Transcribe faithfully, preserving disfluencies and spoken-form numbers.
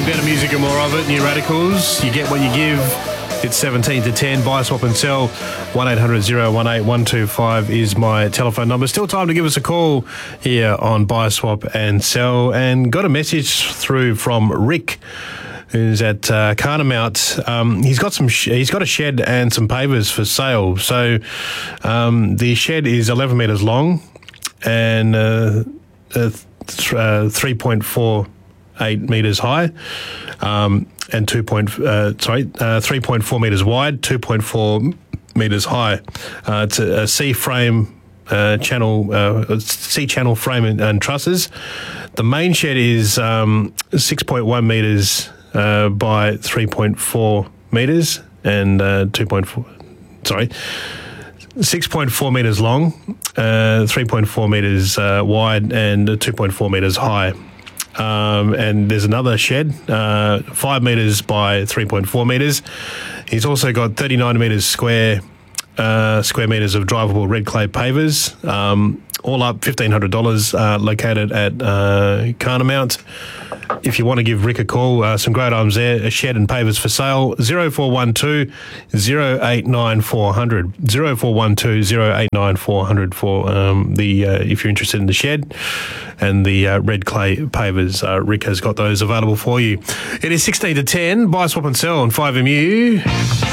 wanting better music and more of it, New Radicals, you get what you give. It's seventeen to ten. Buy, swap and sell. one eight hundred oh one eight one two five is my telephone number. Still time to give us a call here on Buy, Swap and Sell. And got a message through from Rick, who's at uh, Carnamount. Um, he's got some. Sh- he's got a shed and some pavers for sale. So um, the shed is eleven metres long and uh, uh, th- uh, three point four eight metres high. Um, and two point uh, sorry uh, three point four metres wide, two point four metres high. Uh, it's a, a C frame uh, channel, uh, C channel frame and, and trusses. The main shed is um, six point one metres uh, by three point four metres and uh, two point four. Sorry. six point four metres long, uh, three point four metres uh, wide, and two point four metres high. Um, and there's another shed, uh, five metres by three point four metres. He's also got thirty-nine metres square, uh, square metres of drivable red clay pavers. Um, all up fifteen hundred dollars, uh, located at uh, Carnamount. If you want to give Rick a call, uh, some great items there, a shed and pavers for sale. zero four one two, zero eight nine four zero zero. zero four one two, zero eight nine four zero zero for um, the, uh, if you're interested in the shed and the uh, red clay pavers. Uh, Rick has got those available for you. It is sixteen to ten. Buy, swap and sell on five M U.